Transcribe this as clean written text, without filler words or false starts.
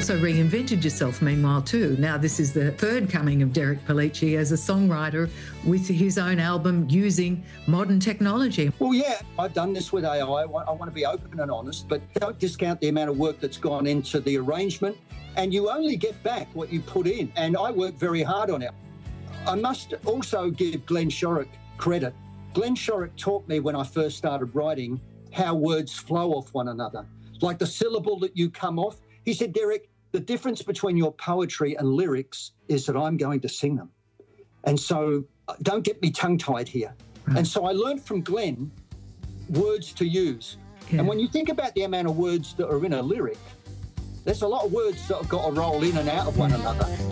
also reinvented yourself meanwhile too. Now this is the third coming of Derek Pellicci as a songwriter with his own album using modern technology. Well, yeah, I've done this with AI. I want to be open and honest, but don't discount the amount of work that's gone into the arrangement, and you only get back what you put in. And I work very hard on it. I must also give Glenn Shorrock credit. Glenn Shorrock taught me when I first started writing how words flow off one another. Like the syllable that you come off. He said, Derek, the difference between your poetry and lyrics is that I'm going to sing them. And so don't get me tongue-tied here. Right. And so I learned from Glenn words to use. Yeah. And when you think about the amount of words that are in a lyric, there's a lot of words that have got to roll in and out of one another.